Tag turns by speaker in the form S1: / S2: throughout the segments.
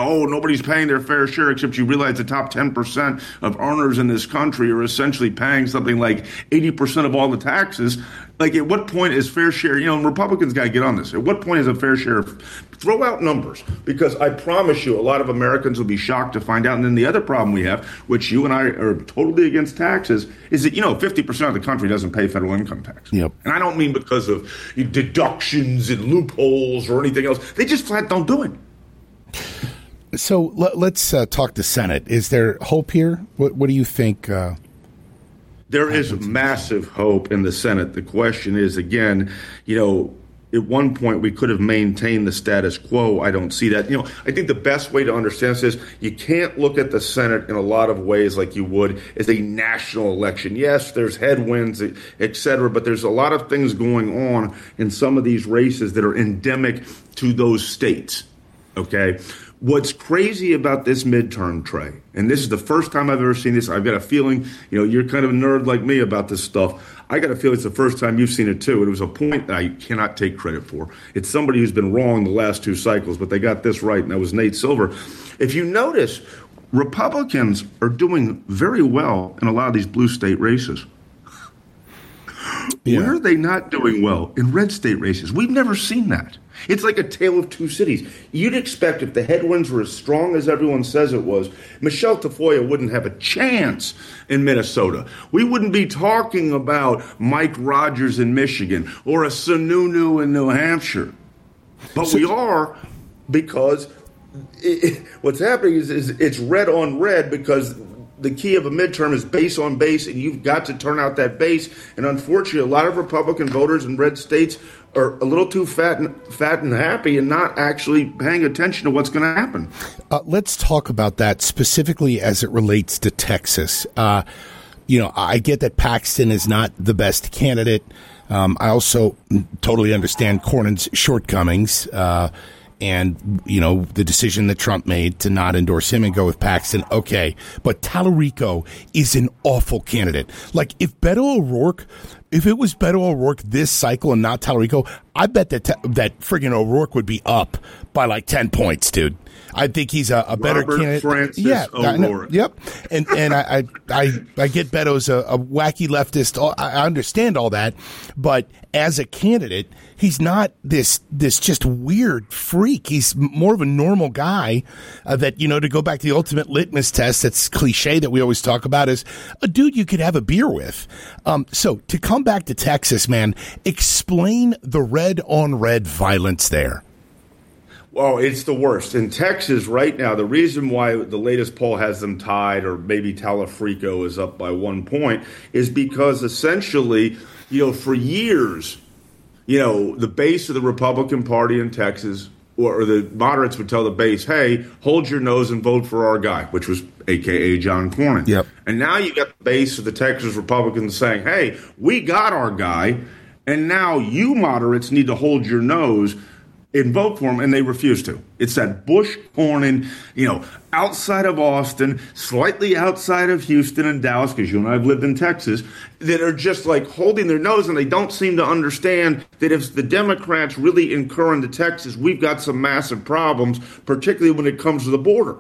S1: oh, nobody's paying their fair share, except you realize the top 10% of earners in this country are essentially paying something like 80% of all the taxes. Like, at what point is fair share? You know, Republicans got to get on this. At what point is a fair share? Throw out numbers, because I promise you a lot of Americans will be shocked to find out. And then the other problem we have, which you and I are totally against taxes, is that, 50% of the country doesn't pay federal income tax.
S2: Yep.
S1: And I don't mean because of deductions and loopholes or anything else. They just flat don't do it.
S2: So let's talk the Senate. Is there hope here? What do you think?
S1: There is massive hope in the Senate. The question is, again, at one point we could have maintained the status quo. I don't see that. I think the best way to understand this is you can't look at the Senate in a lot of ways like you would as a national election. Yes, there's headwinds, et cetera, but there's a lot of things going on in some of these races that are endemic to those states. Okay? What's crazy about this midterm, Trey, and this is the first time I've ever seen this, I've got a feeling, you're kind of a nerd like me about this stuff. I got a feeling it's the first time you've seen it too. It was a point that I cannot take credit for. It's somebody who's been wrong the last two cycles, but they got this right, and that was Nate Silver. If you notice, Republicans are doing very well in a lot of these blue state races. Yeah. Where are they not doing well? In red state races. We've never seen that. It's like a tale of two cities. You'd expect if the headwinds were as strong as everyone says it was, Michelle Tafoya wouldn't have a chance in Minnesota. We wouldn't be talking about Mike Rogers in Michigan or a Sununu in New Hampshire. But we are, because what's happening is it's red on red, because the key of a midterm is base on base, and you've got to turn out that base. And unfortunately, a lot of Republican voters in red states are a little too fat and happy and not actually paying attention to what's going to happen.
S2: Let's talk about that specifically as it relates to Texas. I get that Paxton is not the best candidate. I also totally understand Cornyn's shortcomings. And, the decision that Trump made to not endorse him and go with Paxton, okay. But Tallarico is an awful candidate. Like, if it was Beto O'Rourke this cycle and not Tallarico, I bet that friggin' O'Rourke would be up by like 10 points, dude. I think he's a better candidate.
S1: Francis O'Rourke.
S2: Yep. And I get Beto's a wacky leftist. I understand all that. But as a candidate, he's not this just weird freak. He's more of a normal guy that, to go back to the ultimate litmus test, that's cliche that we always talk about, is a dude you could have a beer with. So to come back to Texas, man, explain the red on red violence there.
S1: Oh, it's the worst. In Texas right now, the reason why the latest poll has them tied, or maybe Tallarico is up by 1 point, is because essentially, for years, the base of the Republican Party in Texas, or the moderates would tell the base, hey, hold your nose and vote for our guy, which was a.k.a. John Cornyn.
S2: Yep.
S1: And now you got the base of the Texas Republicans saying, hey, we got our guy, and now you moderates need to hold your nose and vote for him, and they refuse to. It's that Bush Cornyn, outside of Austin, slightly outside of Houston and Dallas, because you and I have lived in Texas, that are just like holding their nose, and they don't seem to understand that if the Democrats really incur into Texas, we've got some massive problems, particularly when it comes to the border.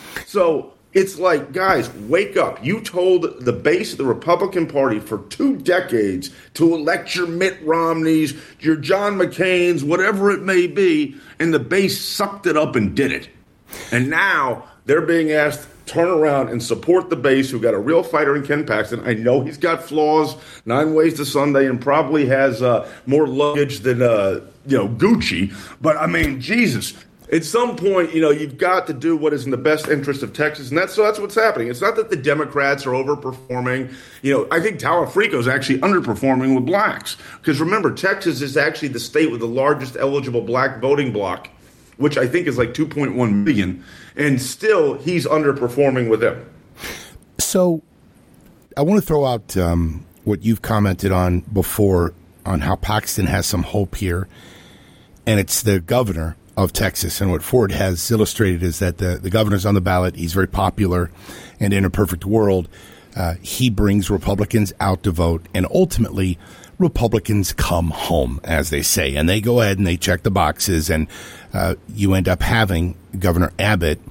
S1: So it's like, guys, wake up. You told the base of the Republican Party for 2 decades to elect your Mitt Romneys, your John McCains, whatever it may be, and the base sucked it up and did it. And now they're being asked to turn around and support the base, who got a real fighter in Ken Paxton. I know he's got flaws, 9 ways to Sunday, and probably has more luggage than Gucci. But, I mean, Jesus. At some point, you've got to do what is in the best interest of Texas, and that's what's happening. It's not that the Democrats are overperforming. I think Tallarico is actually underperforming with blacks, because remember, Texas is actually the state with the largest eligible black voting bloc, which I think is like 2.1 million, and still he's underperforming with them.
S2: So I want to throw out what you've commented on before on how Paxton has some hope here, and it's the governor of Texas. And what Ford has illustrated is that the governor's on the ballot. He's very popular, and in a perfect world, he brings Republicans out to vote, and ultimately Republicans come home, as they say, and they go ahead and they check the boxes, and you end up having Governor Abbott